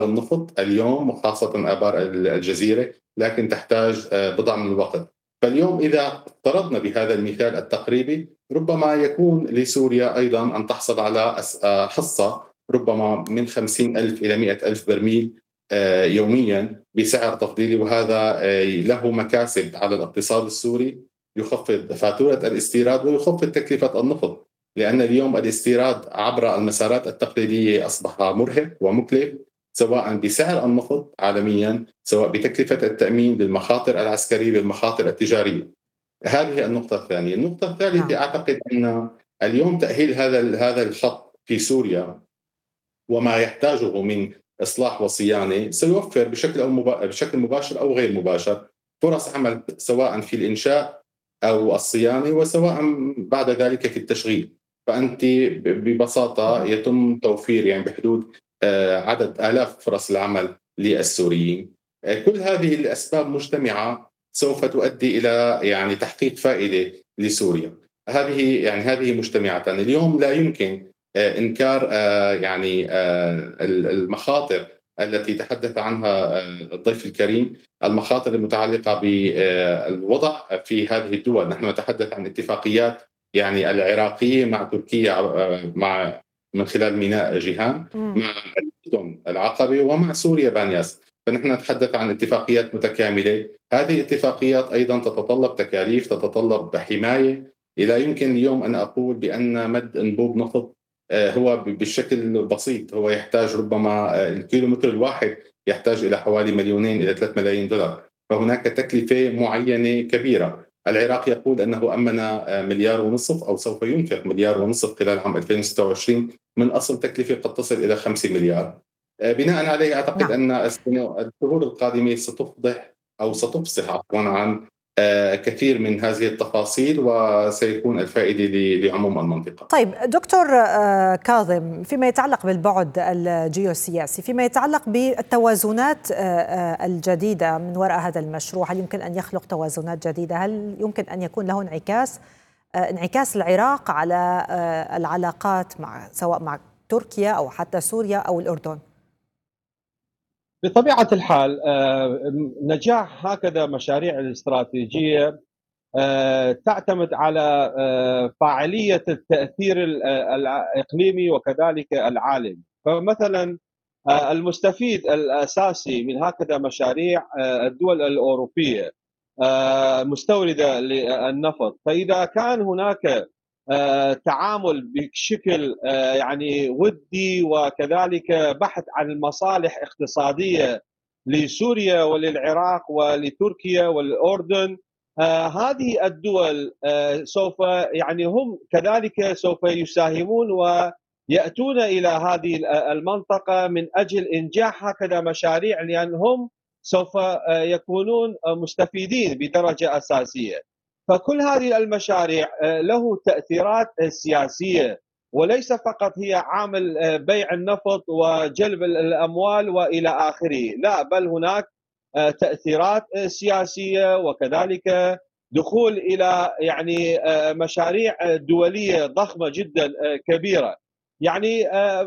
النفط اليوم وخاصة آبار الجزيرة، لكن تحتاج بضع من الوقت. فاليوم إذا افترضنا بهذا المثال التقريبي، ربما يكون لسوريا أيضا أن تحصل على حصة ربما من 50,000 إلى 100,000 برميل يوميا بسعر تفضيلي، وهذا له مكاسب على الاقتصاد السوري، يخفض فاتورة الاستيراد ويخفض تكلفة النفط، لأن اليوم الاستيراد عبر المسارات التقليدية أصبح مرهق ومكلف، سواء بسعر النفط عالميا، سواء بتكلفة التأمين للمخاطر العسكرية بالمخاطر التجارية. هذه النقطة الثانية. النقطة الثالثة، نعم. أعتقد أن اليوم تأهيل هذا الخط في سوريا وما يحتاجه من إصلاح وصيانة سيوفر بشكل مباشر أو غير مباشر فرص عمل، سواء في الإنشاء أو الصيانة، وسواء بعد ذلك في التشغيل. فأنت ببساطة يتم توفير يعني بحدود عدد آلاف فرص العمل للسوريين. كل هذه الأسباب مجتمعة سوف تؤدي إلى يعني تحقيق فائدة لسوريا. هذه مجتمعة. اليوم لا يمكن إنكار المخاطر التي تحدث عنها الضيف الكريم، المخاطر المتعلقة بالوضع في هذه الدول. نحن نتحدث عن اتفاقيات يعني العراقية مع تركيا مع من خلال ميناء جيهان، مع الأردن العقبة، ومع سوريا بانياس. فنحن نتحدث عن اتفاقيات متكاملة. هذه الاتفاقيات أيضا تتطلب تكاليف، تتطلب حماية. لا يمكن اليوم أن أقول بأن مد أنبوب نفط هو بالشكل بسيط، هو يحتاج ربما الكيلومتر الواحد يحتاج إلى حوالي 2 إلى 3 ملايين دولار. فهناك تكلفة معينة كبيرة. العراق يقول أنه أمن 1.5 مليار أو سوف ينفق 1.5 مليار خلال عام 2026 من أصل تكلفة قد تصل إلى 5 مليار. بناء عليه أعتقد نعم. أن الشهور القادمة ستفضح أو ستفصح عفوا عن كثير من هذه التفاصيل، وسيكون الفائدة لعموم المنطقة. طيب دكتور كاظم، فيما يتعلق بالبعد الجيوسياسي، فيما يتعلق بالتوازنات الجديدة من وراء هذا المشروع، هل يمكن أن يخلق توازنات جديدة؟ هل يمكن أن يكون له انعكاس العراق على العلاقات سواء مع تركيا أو حتى سوريا أو الأردن؟ بطبيعة الحال نجاح هكذا مشاريع الاستراتيجية تعتمد على فاعلية التأثير الإقليمي وكذلك العالمي. فمثلا المستفيد الأساسي من هكذا مشاريع الدول الأوروبية مستوردة للنفط. فإذا كان هناك تعامل بشكل يعني ودي وكذلك بحث عن المصالح اقتصادية لسوريا وللعراق ولتركيا والأردن، هذه الدول سوف يعني هم كذلك سوف يساهمون ويأتون إلى هذه المنطقة من أجل إنجاح هكذا مشاريع، لأنهم سوف يكونون مستفيدين بدرجة أساسية. فكل هذه المشاريع له تأثيرات سياسية، وليس فقط هي عامل بيع النفط وجلب الأموال وإلى آخره، لا، بل هناك تأثيرات سياسية وكذلك دخول إلى يعني مشاريع دولية ضخمة جدا كبيرة. يعني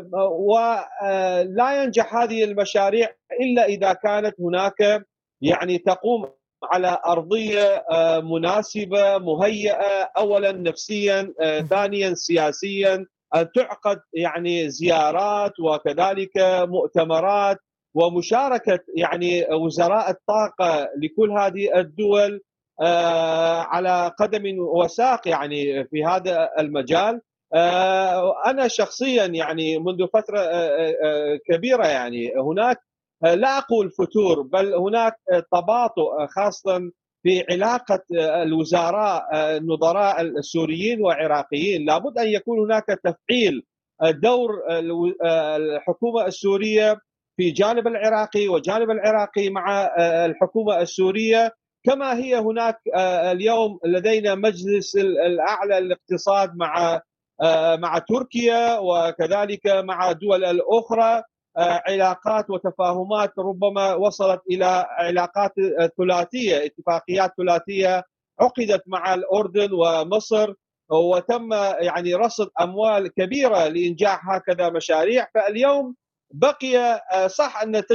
ولا ينجح هذه المشاريع إلا إذا كانت هناك يعني تقوم على أرضية مناسبة مهيئة، أولا نفسيا، ثانيا سياسيا، أن تعقد يعني زيارات وكذلك مؤتمرات ومشاركة يعني وزراء الطاقة لكل هذه الدول على قدم وساق يعني في هذا المجال. أنا شخصيا يعني منذ فترة كبيرة يعني هناك لا أقول فتور، بل هناك تباطؤ خاصة في علاقة الوزراء النظراء السوريين والعراقيين. لابد أن يكون هناك تفعيل دور الحكومة السورية في جانب العراقي وجانب العراقي مع الحكومة السورية، كما هي هناك اليوم لدينا مجلس الأعلى للاقتصاد مع تركيا وكذلك مع الدول الأخرى، علاقات وتفاهمات ربما وصلت إلى علاقات ثلاثية، اتفاقيات ثلاثية عقدت مع الأردن ومصر، وتم يعني رصد أموال كبيرة لإنجاح هكذا مشاريع. فاليوم بقي صح أن